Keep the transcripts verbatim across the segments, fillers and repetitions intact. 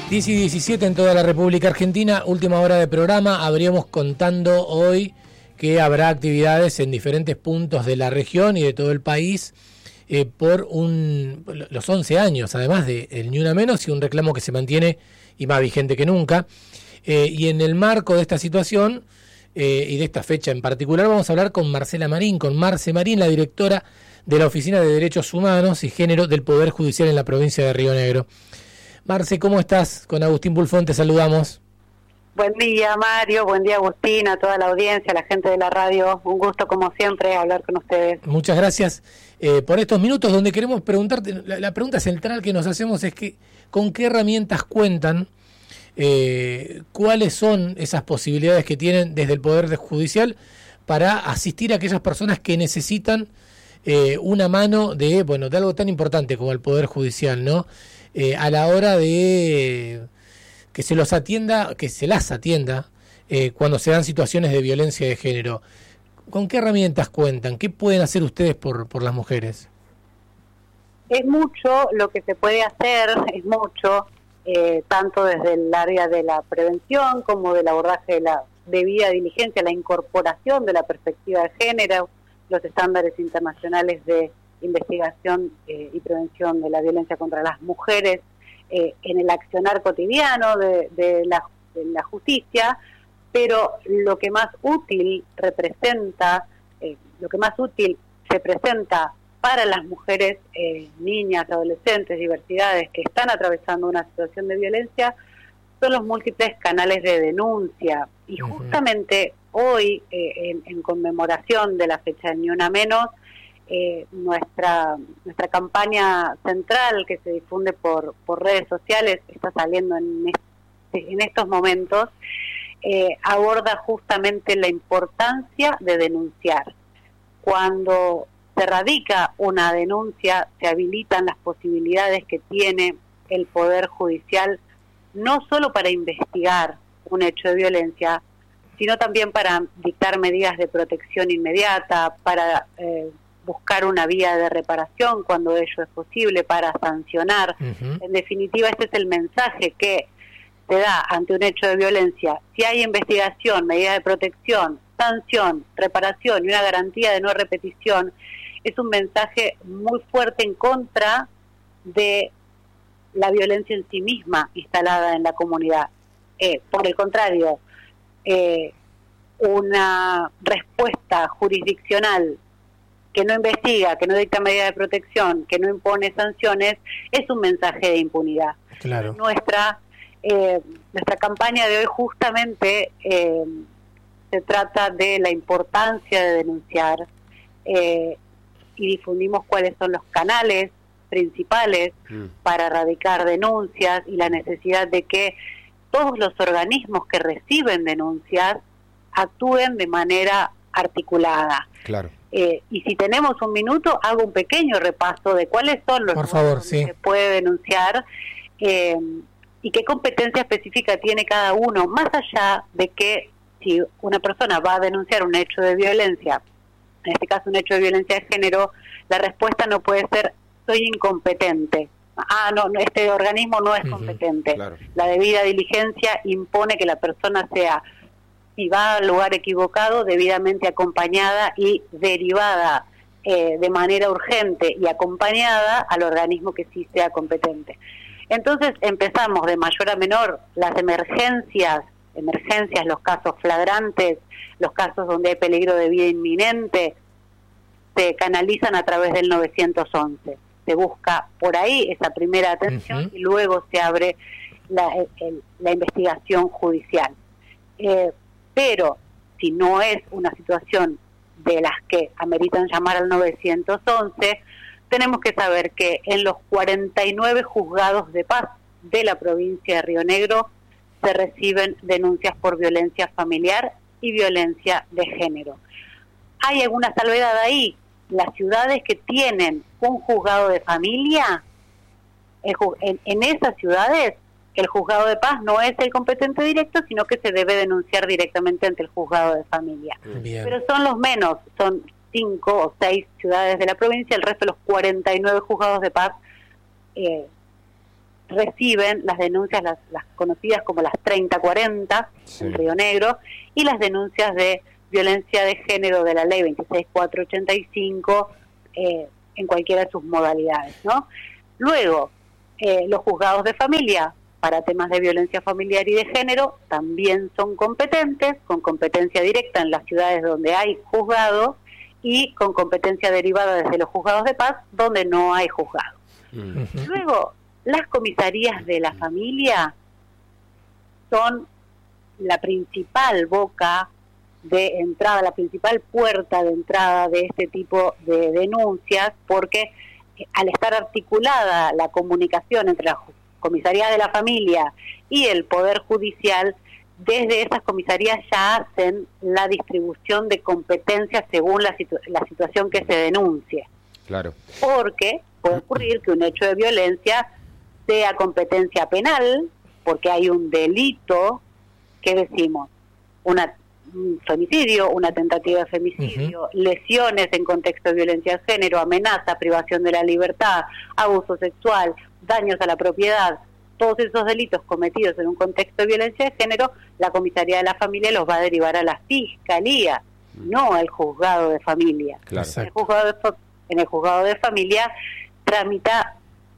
diez y diecisiete en toda la República Argentina, última hora de programa. Abríamos contando hoy que habrá actividades en diferentes puntos de la región y de todo el país eh, por un los once años, además de el Ni Una Menos, y un reclamo que se mantiene y más vigente que nunca. Eh, y en el marco de esta situación eh, y de esta fecha en particular, vamos a hablar con Marcela Marín, con Marce Marín, la directora de la Oficina de Derechos Humanos y Género del Poder Judicial en la provincia de Río Negro. Marce, ¿cómo estás? Con Agustín Bulfón te saludamos. Buen día, Mario, buen día, Agustín, a toda la audiencia, a la gente de la radio. Un gusto, como siempre, hablar con ustedes. Muchas gracias eh, por estos minutos donde queremos preguntarte, la, la pregunta central que nos hacemos es que ¿con qué herramientas cuentan? Eh, ¿Cuáles son esas posibilidades que tienen desde el Poder Judicial para asistir a aquellas personas que necesitan eh, una mano de, bueno, de algo tan importante como el Poder Judicial, ¿no? Eh, a la hora de que se los atienda, que se las atienda eh, cuando se dan situaciones de violencia de género. ¿Con qué herramientas cuentan? ¿Qué pueden hacer ustedes por, por las mujeres? Es mucho lo que se puede hacer, es mucho, eh, tanto desde el área de la prevención como del abordaje de la debida diligencia, la incorporación de la perspectiva de género, los estándares internacionales de investigación eh, y prevención de la violencia contra las mujeres eh, en el accionar cotidiano de, de, la, de la justicia, pero lo que más útil representa, eh, lo que más útil se presenta para las mujeres, eh, niñas, adolescentes, diversidades que están atravesando una situación de violencia, son los múltiples canales de denuncia. Y uh-huh. justamente hoy, eh, en, en conmemoración de la fecha de Ni Una Menos, Eh, nuestra nuestra campaña central que se difunde por por redes sociales, está saliendo en, este, en estos momentos, eh, aborda justamente la importancia de denunciar. Cuando se radica una denuncia, se habilitan las posibilidades que tiene el Poder Judicial, no solo para investigar un hecho de violencia, sino también para dictar medidas de protección inmediata, para eh, buscar una vía de reparación cuando ello es posible, para sancionar. Uh-huh. En definitiva, este es el mensaje que se da ante un hecho de violencia. Si hay investigación, medidas de protección, sanción, reparación y una garantía de no repetición, es un mensaje muy fuerte en contra de la violencia en sí misma instalada en la comunidad. Eh, por el contrario, eh, una respuesta jurisdiccional que no investiga, que no dicta medidas de protección, que no impone sanciones, es un mensaje de impunidad. Claro. Nuestra eh, nuestra campaña de hoy justamente eh, se trata de la importancia de denunciar eh, y difundimos cuáles son los canales principales mm. para erradicar denuncias y la necesidad de que todos los organismos que reciben denuncias actúen de manera articulada. Claro. Eh, y si tenemos un minuto, hago un pequeño repaso de cuáles son los Por favor, que sí. se puede denunciar eh, y qué competencia específica tiene cada uno, más allá de que si una persona va a denunciar un hecho de violencia, en este caso un hecho de violencia de género, la respuesta no puede ser soy incompetente. Ah, no, este organismo no es uh-huh, competente. Claro. La debida diligencia impone que la persona sea, si va al lugar equivocado, debidamente acompañada y derivada eh, de manera urgente y acompañada al organismo que sí sea competente. Entonces empezamos de mayor a menor las emergencias, emergencias, los casos flagrantes, los casos donde hay peligro de vida inminente, se canalizan a través del nueve once. Se busca por ahí esa primera atención uh-huh. y luego se abre la, el, la investigación judicial. Eh, Pero si no es una situación de las que ameritan llamar al nueve once, tenemos que saber que en los cuarenta y nueve juzgados de paz de la provincia de Río Negro se reciben denuncias por violencia familiar y violencia de género. ¿Hay alguna salvedad ahí? Las ciudades que tienen un juzgado de familia, en, en esas ciudades el juzgado de paz no es el competente directo, sino que se debe denunciar directamente ante el juzgado de familia. Bien. Pero son los menos, son cinco o seis ciudades de la provincia, el resto de los cuarenta y nueve juzgados de paz eh, reciben las denuncias, las, las conocidas como las treinta cuarenta, sí, en Río Negro, y las denuncias de violencia de género de la ley veintiséis mil cuatrocientos ochenta y cinco eh, en cualquiera de sus modalidades, ¿no? Luego, eh, los juzgados de familia para temas de violencia familiar y de género también son competentes, con competencia directa en las ciudades donde hay juzgado y con competencia derivada desde los juzgados de paz donde no hay juzgado. Uh-huh. Luego, las comisarías de la familia son la principal boca de entrada, la principal puerta de entrada de este tipo de denuncias, porque al estar articulada la comunicación entre la comisaría de la familia y el Poder Judicial, desde esas comisarías ya hacen la distribución de competencias según la, situ- la situación que se denuncie. Claro. Porque puede ocurrir que un hecho de violencia sea competencia penal, porque hay un delito, ¿qué decimos? Una, un femicidio, una tentativa de femicidio, uh-huh, lesiones en contexto de violencia de género, amenaza, privación de la libertad, abuso sexual, daños a la propiedad. Todos esos delitos cometidos en un contexto de violencia de género, la comisaría de la familia los va a derivar a la fiscalía, no al juzgado de familia. Claro. En el juzgado de, en el juzgado de familia tramita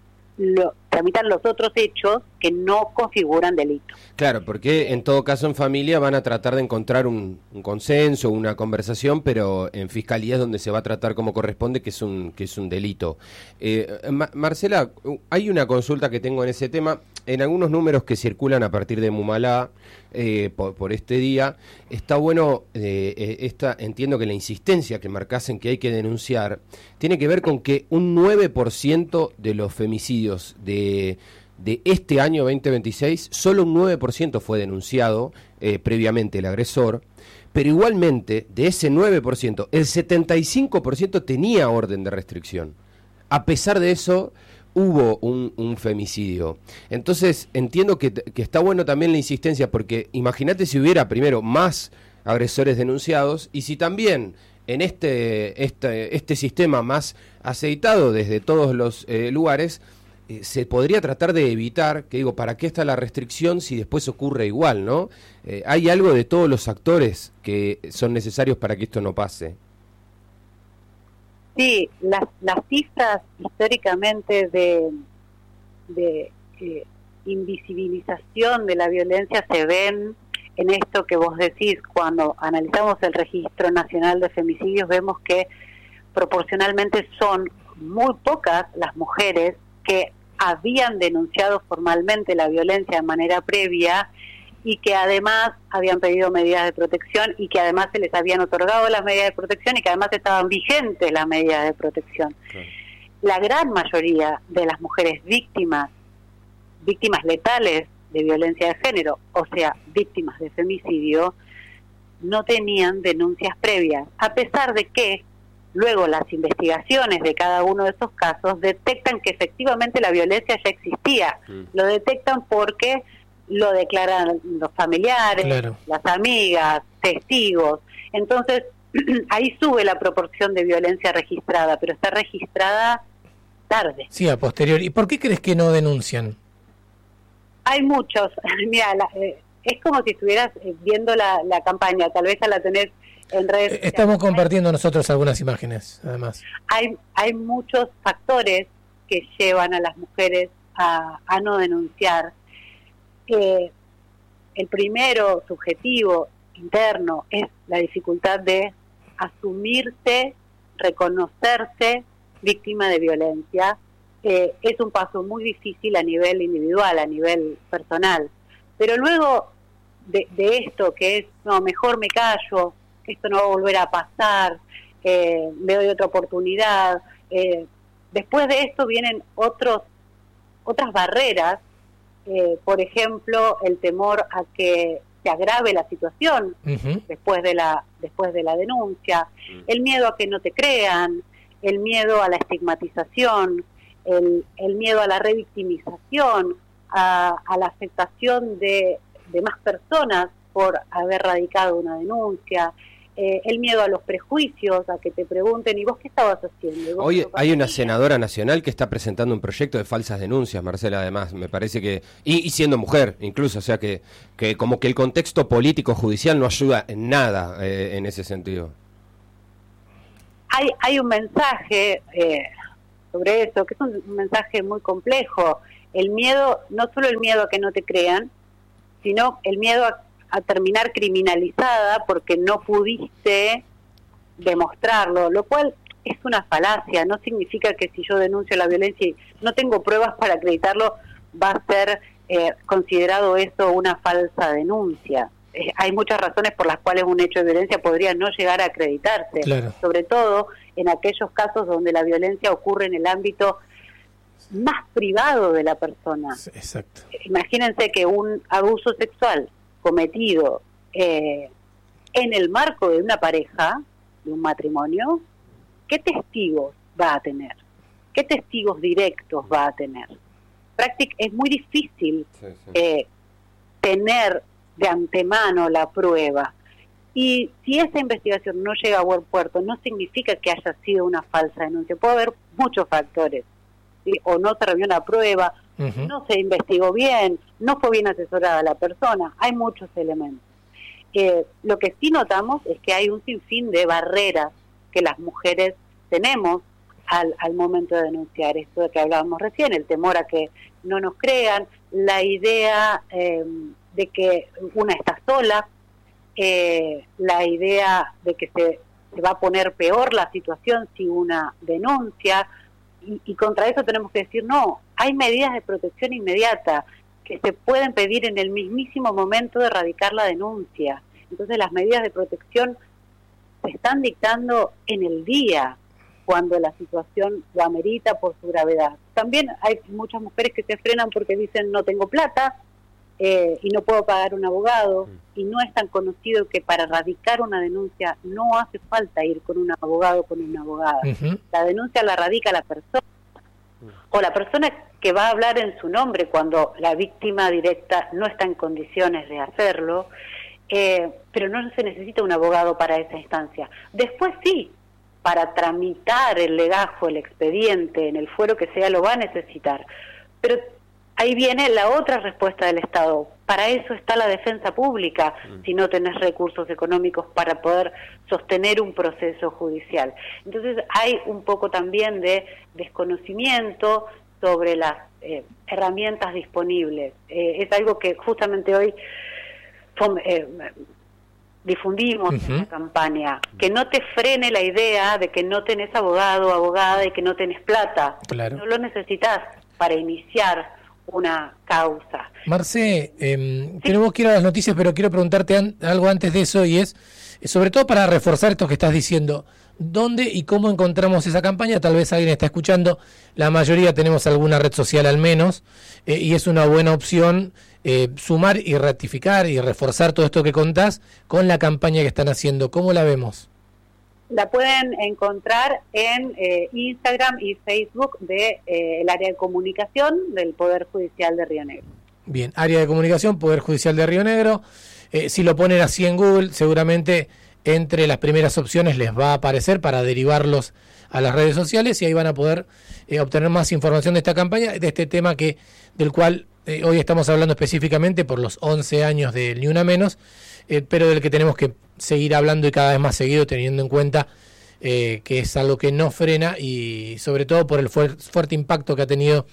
lo, tramitan los otros hechos que no configuran delito. Claro, porque en todo caso en familia van a tratar de encontrar un, un consenso, una conversación, pero en fiscalía es donde se va a tratar como corresponde, que es un que es un delito. Eh, Ma- Marcela, hay una consulta que tengo en ese tema. En algunos números que circulan a partir de Mumalá eh, por, por este día, está bueno, eh, esta, entiendo que la insistencia que marcasen que hay que denunciar tiene que ver con que un nueve por ciento de los femicidios de, de este año veinte veintiséis, solo un nueve por ciento fue denunciado eh, previamente el agresor, pero igualmente de ese nueve por ciento, el setenta y cinco por ciento tenía orden de restricción. A pesar de eso, hubo un, un femicidio. Entonces, entiendo que, que está bueno también la insistencia, porque imagínate si hubiera primero más agresores denunciados, y si también en este, este, este sistema más aceitado desde todos los eh, lugares, eh, se podría tratar de evitar, que digo, ¿para qué está la restricción si después ocurre igual, no? Eh, hay algo de todos los actores que son necesarios para que esto no pase. Sí, las, las cifras históricamente de, de eh, invisibilización de la violencia se ven en esto que vos decís. Cuando analizamos el Registro Nacional de Femicidios, vemos que proporcionalmente son muy pocas las mujeres que habían denunciado formalmente la violencia de manera previa y que además habían pedido medidas de protección y que además se les habían otorgado las medidas de protección y que además estaban vigentes las medidas de protección. Claro. La gran mayoría de las mujeres víctimas, víctimas letales de violencia de género, o sea, víctimas de femicidio, no tenían denuncias previas, a pesar de que luego las investigaciones de cada uno de esos casos detectan que efectivamente la violencia ya existía. Mm. Lo detectan porque lo declaran los familiares, claro, las amigas, testigos. Entonces, ahí sube la proporción de violencia registrada, pero está registrada tarde. Sí, a posteriori. ¿Y por qué crees que no denuncian? Hay muchos. Mira, la, eh, es como si estuvieras viendo la, la campaña, tal vez a la tenés en redes sociales. Estamos compartiendo nosotros algunas imágenes, además. Hay, hay muchos factores que llevan a las mujeres a, a no denunciar. Eh, el primero, subjetivo, interno, es la dificultad de asumirse, reconocerse víctima de violencia. Eh, es un paso muy difícil a nivel individual, a nivel personal. Pero luego de, de esto, que es, no, mejor me callo, esto no va a volver a pasar, eh, le doy otra oportunidad. Eh, después de esto vienen otros otras barreras. Eh, por ejemplo, el temor a que se agrave la situación uh-huh. después de la después de la denuncia, uh-huh. el miedo a que no te crean, el miedo a la estigmatización, el, el miedo a la revictimización, a, a la aceptación de, de más personas por haber radicado una denuncia, eh, el miedo a los prejuicios, a que te pregunten, ¿y vos qué estabas haciendo? Hoy hay una senadora nacional que está presentando un proyecto de falsas denuncias, Marcela, además, me parece que, y, y siendo mujer incluso, o sea que, que como que el contexto político judicial no ayuda en nada eh, en ese sentido. Hay, hay un mensaje eh, sobre eso, que es un, un mensaje muy complejo. El miedo, no solo el miedo a que no te crean, sino el miedo a, a terminar criminalizada porque no pudiste demostrarlo, lo cual es una falacia. No significa que si yo denuncio la violencia y no tengo pruebas para acreditarlo, va a ser eh, considerado eso una falsa denuncia. Eh, hay muchas razones por las cuales un hecho de violencia podría no llegar a acreditarse, claro. Sobre todo en aquellos casos donde la violencia ocurre en el ámbito más privado de la persona. Exacto. Imagínense que un abuso sexual cometido eh, en el marco de una pareja, de un matrimonio, ¿qué testigos va a tener? ¿Qué testigos directos va a tener? Práctic- es muy difícil sí, sí. Eh, tener de antemano la prueba. Y si esa investigación no llega a buen puerto, no significa que haya sido una falsa denuncia. Puede haber muchos factores. ¿Sí? O no se revió una prueba, uh-huh. no se investigó bien, no fue bien asesorada la persona, hay muchos elementos. Eh, lo que sí notamos es que hay un sinfín de barreras que las mujeres tenemos al, al momento de denunciar, esto de que hablábamos recién, el temor a que no nos crean, la idea eh, de que una está sola, eh, la idea de que se, se va a poner peor la situación si una denuncia. Y, y contra eso tenemos que decir, no, hay medidas de protección inmediata que se pueden pedir en el mismísimo momento de radicar la denuncia. Entonces las medidas de protección se están dictando en el día, cuando la situación lo amerita por su gravedad. También hay muchas mujeres que se frenan porque dicen, no tengo plata eh, y no puedo pagar un abogado, y no es tan conocido que para radicar una denuncia no hace falta ir con un abogado o con una abogada. Uh-huh. La denuncia la radica la persona, o la persona que va a hablar en su nombre cuando la víctima directa no está en condiciones de hacerlo, eh, pero no se necesita un abogado para esa instancia. Después sí, para tramitar el legajo, el expediente, en el fuero que sea, lo va a necesitar. Pero ahí viene la otra respuesta del Estado. Para eso está la defensa pública, mm. si no tenés recursos económicos para poder sostener un proceso judicial. Entonces hay un poco también de desconocimiento sobre las eh, herramientas disponibles. Eh, es algo que justamente hoy fom- eh, difundimos uh-huh. en la campaña, que no te frene la idea de que no tenés abogado o abogada y que no tenés plata. Claro. No lo necesitas para iniciar una causa. Marce, eh, sí. tenemos que ir a las noticias, pero quiero preguntarte an- algo antes de eso, y es, sobre todo para reforzar esto que estás diciendo, ¿dónde y cómo encontramos esa campaña? Tal vez alguien está escuchando, la mayoría tenemos alguna red social al menos, eh, y es una buena opción eh, sumar y ratificar y reforzar todo esto que contás con la campaña que están haciendo. ¿Cómo la vemos? La pueden encontrar en eh, Instagram y Facebook de eh, el área de comunicación del Poder Judicial de Río Negro. Bien, área de comunicación, Poder Judicial de Río Negro. Eh, si lo ponen así en Google, seguramente entre las primeras opciones les va a aparecer para derivarlos a las redes sociales, y ahí van a poder eh, obtener más información de esta campaña, de este tema que del cual eh, hoy estamos hablando específicamente por los once años del Ni Una Menos, eh, pero del que tenemos que seguir hablando y cada vez más seguido, teniendo en cuenta eh, que es algo que no frena, y sobre todo por el fuer- fuerte impacto que ha tenido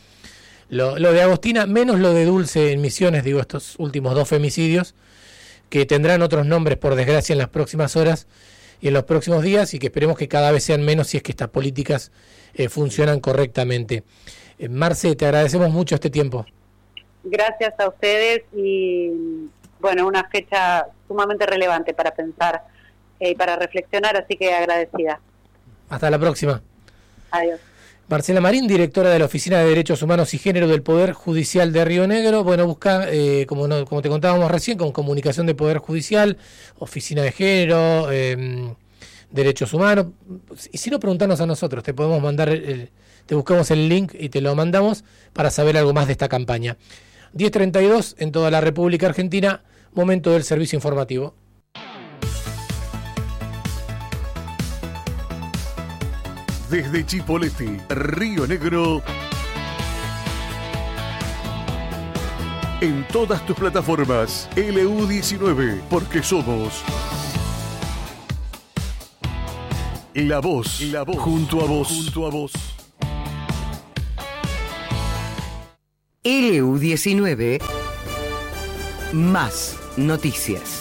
lo, lo de Agostina, menos lo de Dulce en Misiones, digo, estos últimos dos femicidios, que tendrán otros nombres por desgracia en las próximas horas y en los próximos días, y que esperemos que cada vez sean menos si es que estas políticas eh, funcionan correctamente. Eh, Marce, te agradecemos mucho este tiempo. Gracias a ustedes, y bueno, una fecha sumamente relevante para pensar y eh, para reflexionar, así que agradecida. Hasta la próxima. Adiós. Marcela Marín, directora de la Oficina de Derechos Humanos y Género del Poder Judicial de Río Negro. Bueno, busca, eh, como, no, como te contábamos recién, con comunicación de Poder Judicial, Oficina de Género, eh, Derechos Humanos. Y si no, preguntarnos a nosotros, te podemos mandar, el, te buscamos el link y te lo mandamos para saber algo más de esta campaña. diez treinta y dos en toda la República Argentina, momento del servicio informativo. desde Chipoleti, Río Negro, en todas tus plataformas. L U diecinueve, porque somos La Voz, La Voz, junto a vos, junto a vos. L U diecinueve, más noticias.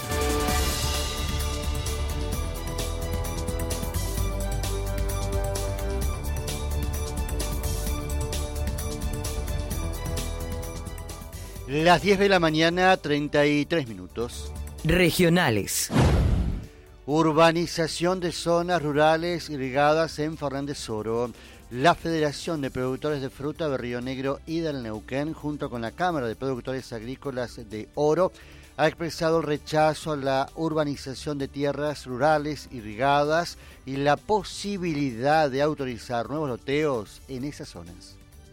Las diez de la mañana, treinta y tres minutos. Regionales. Urbanización de zonas rurales irrigadas en Fernández Oro. La Federación de Productores de Fruta de Río Negro y del Neuquén, junto con la Cámara de Productores Agrícolas de Oro, ha expresado el rechazo a la urbanización de tierras rurales irrigadas y la posibilidad de autorizar nuevos loteos en esas zonas.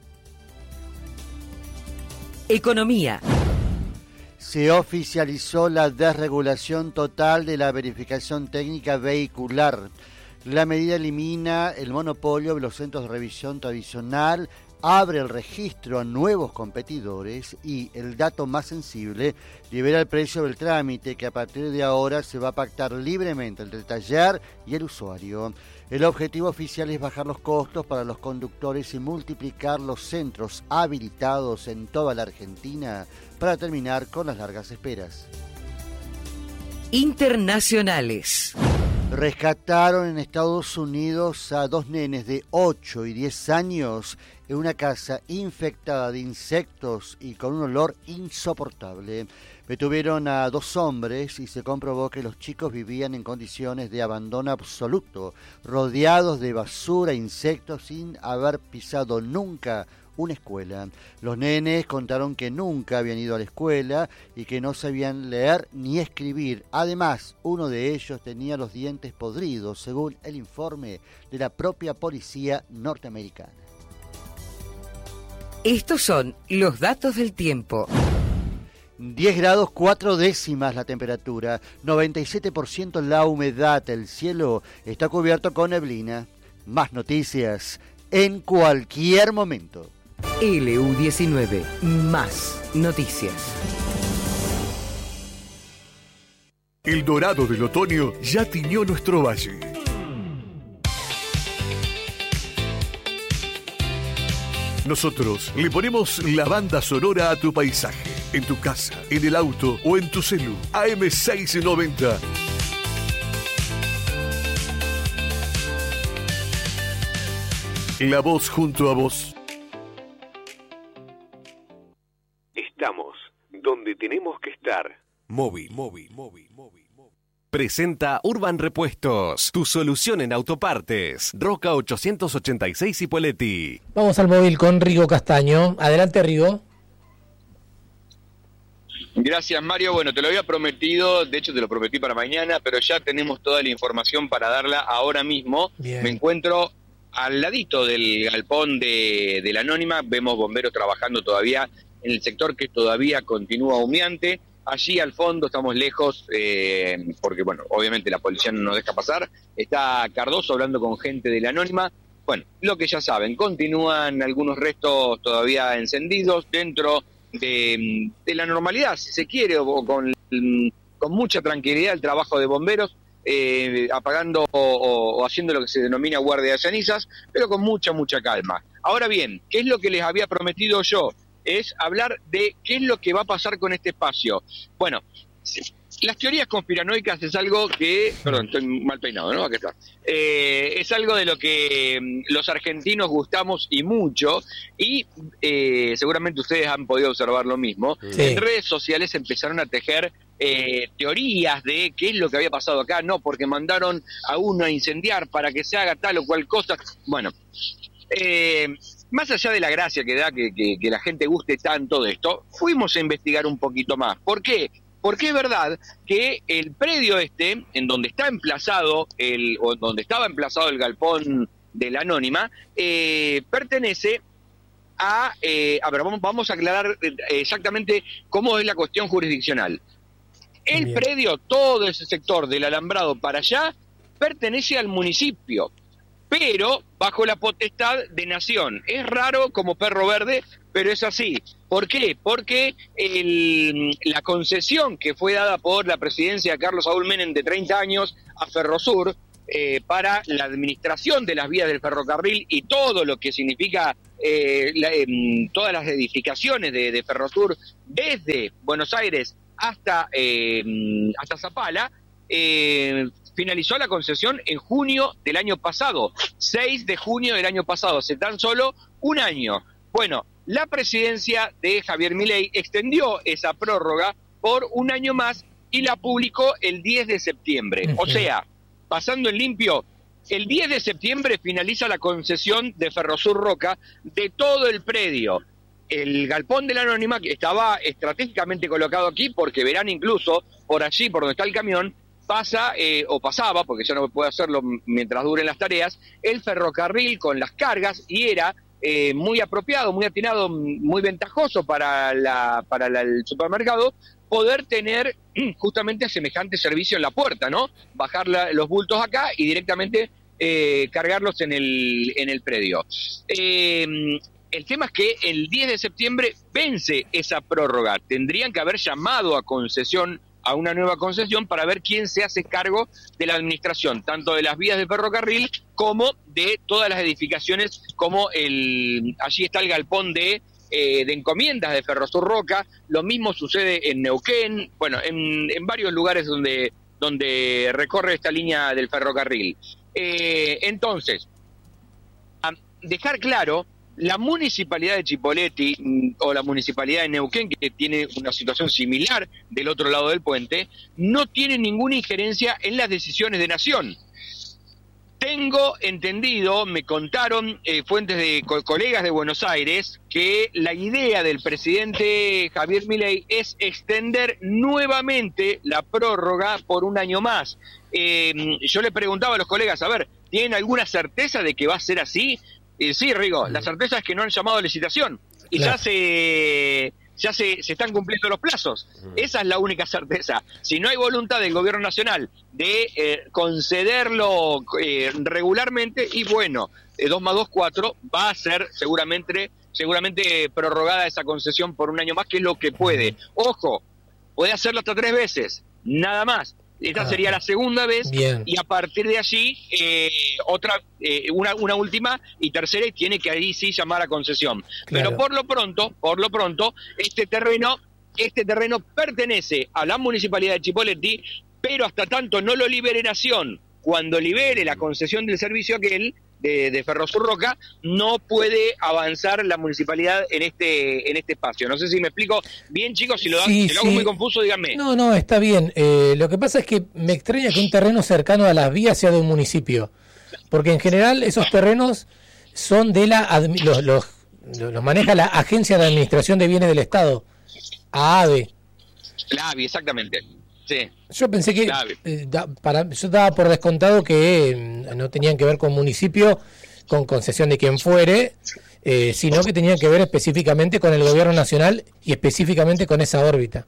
Economía. Se oficializó la desregulación total de la verificación técnica vehicular. La medida elimina el monopolio de los centros de revisión tradicional, abre el registro a nuevos competidores y, el dato más sensible, libera el precio del trámite, que a partir de ahora se va a pactar libremente entre el taller y el usuario. El objetivo oficial es bajar los costos para los conductores y multiplicar los centros habilitados en toda la Argentina para terminar con las largas esperas. Internacionales. Rescataron en Estados Unidos a dos nenes de ocho y diez años en una casa infectada de insectos y con un olor insoportable. Detuvieron a dos hombres y se comprobó que los chicos vivían en condiciones de abandono absoluto, rodeados de basura e insectos sin haber pisado nunca una escuela. Los nenes contaron que nunca habían ido a la escuela y que no sabían leer ni escribir. Además, uno de ellos tenía los dientes podridos, según el informe de la propia policía norteamericana. Estos son los datos del tiempo. diez grados cuatro décimas la temperatura, noventa y siete por ciento la humedad, el cielo está cubierto con neblina. Más noticias en cualquier momento. L U diecinueve, más noticias. El dorado del otoño ya tiñó nuestro valle. Nosotros le ponemos la banda sonora a tu paisaje, en tu casa, en el auto o en tu celu. A M seiscientos noventa. La Voz, junto a vos. Estamos donde tenemos que estar. Móvil, móvil, móvil, móvil. Presenta Urban Repuestos, tu solución en autopartes. Roca ochocientos ochenta y seis Cipolletti. Vamos al móvil con Rigo Castaño. Adelante, Rigo. Gracias, Mario. Bueno, te lo había prometido, de hecho te lo prometí para mañana, pero ya tenemos toda la información para darla ahora mismo. Bien. Me encuentro al ladito del galpón de, de la Anónima, vemos bomberos trabajando todavía en el sector que todavía continúa humeante. Allí al fondo, estamos lejos, eh, porque bueno, obviamente la policía no nos deja pasar, está Cardoso hablando con gente de la Anónima. Bueno, lo que ya saben, continúan algunos restos todavía encendidos dentro de, de la normalidad, si se quiere, o con, con mucha tranquilidad el trabajo de bomberos, eh, apagando o, o haciendo lo que se denomina guardia de cenizas, pero con mucha, mucha calma. Ahora bien, ¿qué es lo que les había prometido yo? Es hablar de qué es lo que va a pasar con este espacio. Bueno, las teorías conspiranoicas es algo que... Perdón, estoy mal peinado, ¿no? Acá está. Eh, es algo de lo que los argentinos gustamos y mucho, y eh, seguramente ustedes han podido observar lo mismo. Sí. En redes sociales empezaron a tejer eh, teorías de qué es lo que había pasado acá, no, porque mandaron a uno a incendiar para que se haga tal o cual cosa. Bueno, eh... más allá de la gracia que da que, que, que la gente guste tanto de esto, fuimos a investigar un poquito más. ¿Por qué? Porque es verdad que el predio este, en donde está emplazado, el, o donde estaba emplazado el galpón de la Anónima, eh, pertenece a... Eh, a ver, vamos, vamos a aclarar exactamente cómo es la cuestión jurisdiccional. El Bien. predio, todo ese sector del alambrado para allá, pertenece al municipio. pero bajo la potestad de Nación. Es raro como perro verde, pero es así. ¿Por qué? Porque el, la concesión que fue dada por la presidencia de Carlos Saúl Menem de treinta años a Ferrosur eh, para la administración de las vías del ferrocarril y todo lo que significa eh, la, eh, todas las edificaciones de, de Ferrosur desde Buenos Aires hasta, eh, hasta Zapala, eh, finalizó la concesión en junio del año pasado, seis de junio del año pasado, hace tan solo un año. Bueno, la presidencia de Javier Milei extendió esa prórroga por un año más y la publicó el diez de septiembre. Uh-huh. O sea, pasando en limpio, el diez de septiembre finaliza la concesión de Ferrosur Roca de todo el predio. El galpón de la Anónima, que estaba estratégicamente colocado aquí, porque verán incluso por allí, por donde está el camión, pasa, eh, o pasaba, porque ya no puede hacerlo mientras duren las tareas, el ferrocarril con las cargas, y era eh, muy apropiado, muy atinado, muy ventajoso para, la, para la, el supermercado poder tener justamente semejante servicio en la puerta, ¿no? Bajar la, los bultos acá y directamente eh, cargarlos en el, en el predio. Eh, el tema es que el diez de septiembre vence esa prórroga. Tendrían que haber llamado a concesión a una nueva concesión para ver quién se hace cargo de la administración, tanto de las vías de ferrocarril como de todas las edificaciones, como el allí está el galpón de, eh, de encomiendas de Ferrosur Roca. Lo mismo sucede en Neuquén, bueno, en, en varios lugares donde, donde recorre esta línea del ferrocarril. Eh, entonces, a dejar claro, la municipalidad de Chipoleti o la municipalidad de Neuquén, que tiene una situación similar del otro lado del puente, no tiene ninguna injerencia en las decisiones de Nación. Tengo entendido, me contaron eh, fuentes de co- colegas de Buenos Aires, que la idea del presidente Javier Milei es extender nuevamente la prórroga por un año más. Eh, yo le preguntaba a los colegas, a ver, ¿tienen alguna certeza de que va a ser así? Eh, sí, Rigo, la certeza es que no han llamado a licitación y claro. ya se ya se, se están cumpliendo los plazos. Esa es la única certeza. Si no hay voluntad del gobierno nacional de eh, concederlo eh, regularmente, y bueno, eh, dos más dos, cuatro, va a ser seguramente, seguramente prorrogada esa concesión por un año más, que es lo que puede. Ojo, puede hacerlo hasta tres veces, nada más. Esta ah, sería la segunda vez. Bien. Y a partir de allí eh, otra eh, una, una última y tercera, y tiene que ahí sí llamar a concesión. Claro. Pero por lo pronto, por lo pronto, este terreno, este terreno pertenece a la municipalidad de Chipoleti, pero hasta tanto no lo libere Nación, cuando libere la concesión del servicio aquel de, de Ferrosur Roca, no puede avanzar la municipalidad en este en este espacio. No sé si me explico bien, chicos, si lo, dan, sí, si lo hago sí. muy confuso, díganme. No, no, está bien. Eh, lo que pasa es que me extraña que un terreno cercano a las vías sea de un municipio, porque en general esos terrenos son de la los, los, los maneja la Agencia de Administración de Bienes del Estado, AABE. La ABI, exactamente. Sí. Yo pensé que eh, da, para, yo daba por descontado que eh, no tenían que ver con municipio, con concesión de quien fuere, eh, sino que tenían que ver específicamente con el gobierno nacional y específicamente con esa órbita.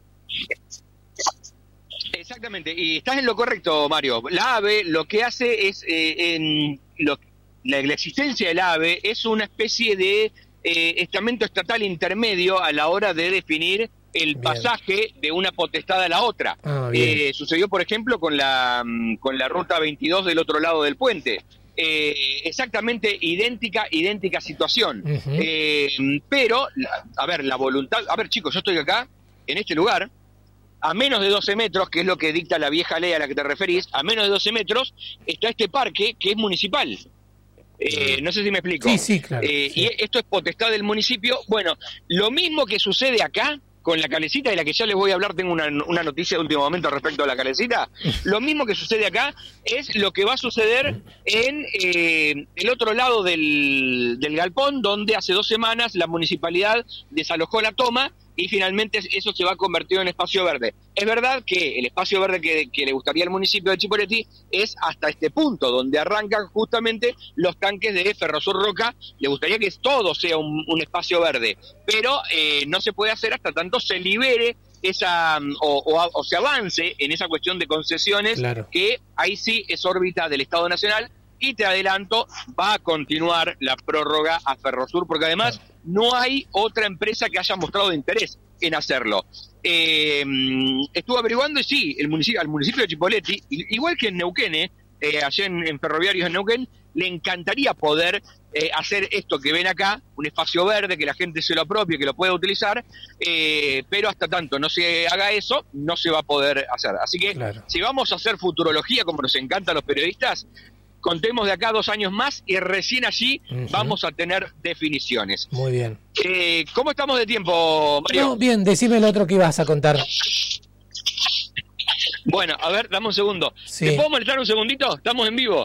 Exactamente, y estás en lo correcto, Mario. La AVE lo que hace es, eh, en lo, la, la existencia del AVE es una especie de eh, estamento estatal intermedio a la hora de definir el bien. pasaje de una potestad a la otra. Ah, eh, sucedió, por ejemplo, con la con la ruta veintidós del otro lado del puente. Eh, exactamente idéntica, idéntica situación. Uh-huh. Eh, pero, a ver, la voluntad... A ver, chicos, yo estoy acá, en este lugar, a menos de doce metros, que es lo que dicta la vieja ley a la que te referís, a menos de doce metros está este parque que es municipal. Eh, no sé si me explico. Sí, sí, claro. Eh, sí. Y esto es potestad del municipio. Bueno, lo mismo que sucede acá con la Calecita, de la que ya les voy a hablar, tengo una, una noticia de último momento respecto a la Calecita. Lo mismo que sucede acá es lo que va a suceder en eh, el otro lado del, del galpón, donde hace dos semanas la municipalidad desalojó la toma y finalmente eso se va a convertir en espacio verde. Es verdad que el espacio verde que, que le gustaría al municipio de Chipoleti es hasta este punto, donde arrancan justamente los tanques de Ferrosur Roca. Le gustaría que todo sea un, un espacio verde, pero eh, no se puede hacer hasta tanto se libere esa o, o, o se avance en esa cuestión de concesiones, claro. que ahí sí es órbita del Estado Nacional, y te adelanto, va a continuar la prórroga a Ferrosur, porque además no hay otra empresa que haya mostrado interés en hacerlo. Eh, estuve averiguando y sí, el municipio, al municipio de Chipoleti, igual que en Neuquén, eh, eh, allá en, en Ferroviarios en Neuquén, le encantaría poder eh, hacer esto que ven acá, un espacio verde, que la gente se lo apropie, que lo pueda utilizar, eh, pero hasta tanto no se haga eso, no se va a poder hacer. Así que claro, si vamos a hacer futurología, como nos encanta a los periodistas, contemos de acá dos años más y recién allí uh-huh. vamos a tener definiciones. Muy bien. Eh, ¿Cómo estamos de tiempo, Mario? No, bien, decime el otro que ibas a contar. Bueno, a ver, dame un segundo. Sí. ¿Te puedo molestar un segundito? Estamos en vivo.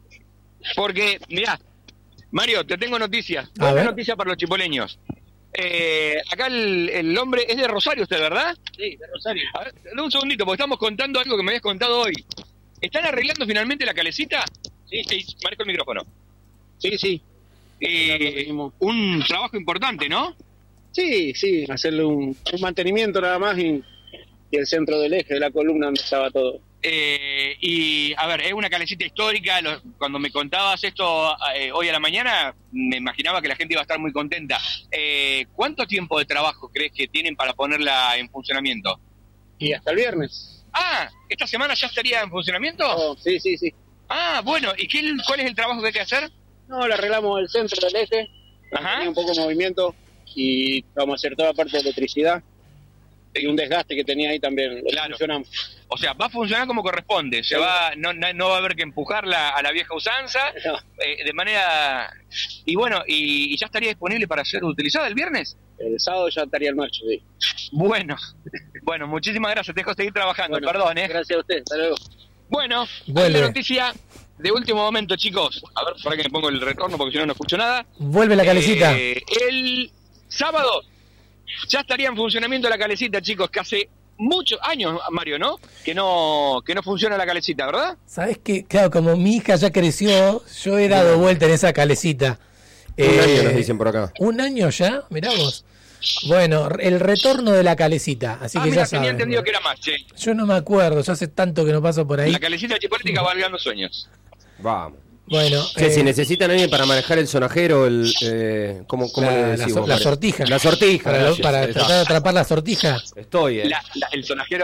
Porque, mirá, Mario, te tengo noticias. Buena noticia para los chipoleños. Eh, acá el, el hombre es de Rosario, ¿usted, verdad? Sí, de Rosario. A ver, dame un segundito, porque estamos contando algo que me habías contado hoy. ¿Están arreglando finalmente la calecita? Sí, sí, manejo el micrófono. Sí, sí. Eh, un trabajo importante, ¿no? Sí, sí, hacerle un, un mantenimiento nada más y, y el centro del eje de la columna donde estaba todo. Eh, y, a ver, es una calecita histórica. Lo, cuando me contabas esto eh, hoy a la mañana, me imaginaba que la gente iba a estar muy contenta. Eh, ¿Cuánto tiempo de trabajo crees que tienen para ponerla en funcionamiento? Y hasta el viernes. Ah, ¿esta semana ya estaría en funcionamiento? Oh, sí, sí, sí. Ah, bueno, ¿y qué, cuál es el trabajo que hay que hacer? No, le arreglamos el centro del eje, tenía un poco de movimiento y vamos a hacer toda la parte de electricidad y un desgaste que tenía ahí también, lo claro. funcionamos. O sea, va a funcionar como corresponde, se sí. va, no, no va a haber que empujarla a la vieja usanza, no. eh, de manera... Y bueno, y, y ya estaría disponible para ser utilizada el viernes. El sábado ya estaría el marcho, sí. Bueno, bueno, muchísimas gracias, te dejo seguir trabajando, bueno, perdón, ¿eh? Gracias a usted, hasta luego. Bueno, hay la noticia de último momento, chicos. A ver, para que me pongo el retorno porque si no, no escucho nada. Vuelve la calecita. Eh, el sábado ya estaría en funcionamiento la calecita, chicos, que hace muchos años, Mario, ¿no? Que no que no funciona la calecita, ¿verdad? ¿Sabés qué? Claro, como mi hija ya creció, yo he dado vuelta en esa calecita. Un eh, año nos dicen por acá. ¿Un año ya? Mirá vos. Bueno, el retorno de la calecita, así ah, que mira, ya tenía saben. entendido que era más, che. Yo no me acuerdo, ya hace tanto que no paso por ahí. La calecita chipolítica va valgando sueños. Vamos. Bueno, che, eh, si necesitan a alguien para manejar el sonajero, el eh, ¿cómo, cómo la, le decimos? La, la sortija. La sortija. Para, lo, para tratar de atrapar la sortija. Estoy, eh. La, la, el sonajero...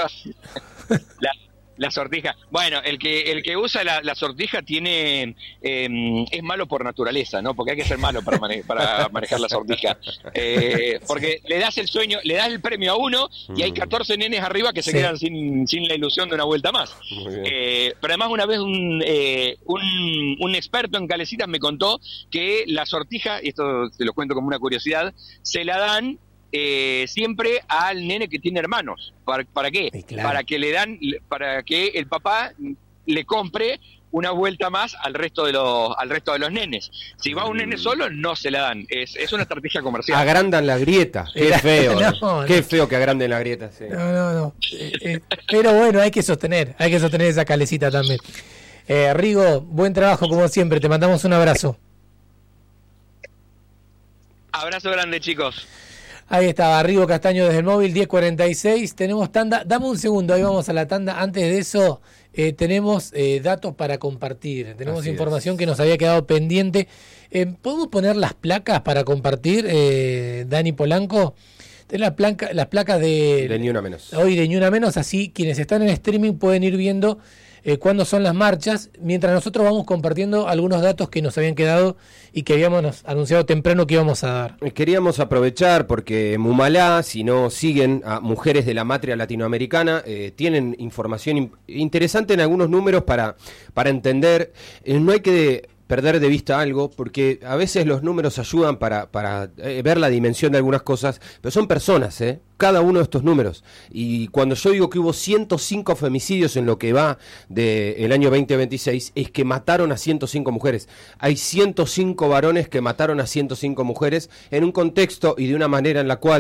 la, La sortija. Bueno, el que el que usa la, la sortija tiene eh, es malo por naturaleza, ¿no? Porque hay que ser malo para, mane para manejar la sortija. Eh, porque le das el sueño, le das el premio a uno y hay catorce nenes arriba que se sí. quedan sin, sin la ilusión de una vuelta más. Eh, pero además una vez un, eh, un, un experto en calecitas me contó que la sortija, y esto te lo cuento como una curiosidad, se la dan Eh, siempre al nene que tiene hermanos. ¿Para, para qué? Sí, claro. Para que le dan, para que el papá le compre una vuelta más al resto de los, al resto de los nenes. Si va un nene solo, no se la dan. Es, es una estrategia comercial. Agrandan la grieta. Qué feo. no, Qué no. feo que agranden la grieta. Sí. No, no, no. Eh, eh, pero bueno, hay que sostener, hay que sostener esa calecita también. Eh, Rigo, buen trabajo como siempre. Te mandamos un abrazo. Abrazo grande, chicos. Ahí estaba, Rigo Castaño desde el móvil, diez cuarenta y seis, tenemos tanda, dame un segundo, ahí vamos a la tanda, antes de eso eh, tenemos eh, datos para compartir, tenemos Así información es. que nos había quedado pendiente, eh, ¿podemos poner las placas para compartir, eh, Dani Polanco? Tenés la placa, las placas de... De Ni Una Menos. Hoy de Ni Una Menos, así quienes están en streaming pueden ir viendo eh, cuándo son las marchas, mientras nosotros vamos compartiendo algunos datos que nos habían quedado y que habíamos anunciado temprano que íbamos a dar. Queríamos aprovechar porque Mumalá, si no siguen a Mujeres de la Matria Latinoamericana, eh, tienen información in- interesante en algunos números para, para entender. Eh, no hay que perder de vista algo, porque a veces los números ayudan para, para eh, ver la dimensión de algunas cosas, pero son personas, ¿eh? Cada uno de estos números. Y cuando yo digo que hubo ciento cinco femicidios en lo que va del año veinte veintiséis, es que mataron a ciento cinco mujeres. Hay ciento cinco varones que mataron a ciento cinco mujeres en un contexto y de una manera en la cual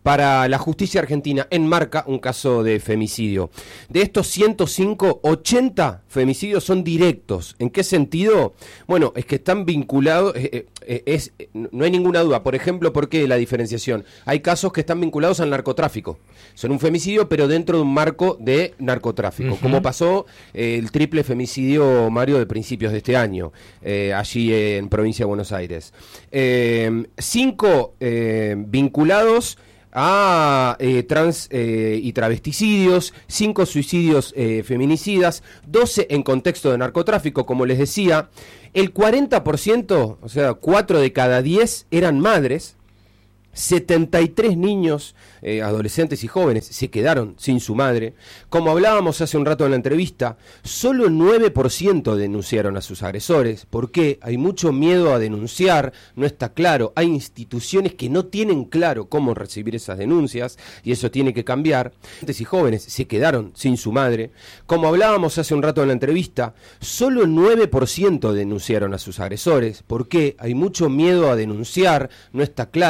para la justicia argentina enmarca un caso de femicidio. De estos ciento cinco, ochenta femicidios son directos. ¿En qué sentido? Bueno, es que están vinculados, eh, eh, es, eh, no hay ninguna duda. Por ejemplo, ¿por qué la diferenciación? Hay casos que están vinculados al narcotráfico. Son un femicidio, pero dentro de un marco de narcotráfico, uh-huh. como pasó eh, el triple femicidio, Mario, de principios de este año, eh, allí en provincia de Buenos Aires. Eh, cinco eh, vinculados a eh, trans eh, y travesticidios, cinco suicidios eh, feminicidas, doce en contexto de narcotráfico, como les decía. El cuarenta por ciento, o sea, cuatro de cada diez eran madres. setenta y tres niños, eh, adolescentes y jóvenes se quedaron sin su madre. Como hablábamos hace un rato en la entrevista, solo el nueve por ciento denunciaron a sus agresores. ¿Por qué? Hay mucho miedo a denunciar, no está claro. Hay instituciones que no tienen claro cómo recibir esas denuncias y eso tiene que cambiar. Adolescentes y jóvenes se quedaron sin su madre. Como hablábamos hace un rato en la entrevista, solo el nueve por ciento denunciaron a sus agresores. ¿Por qué? Hay mucho miedo a denunciar, no está claro.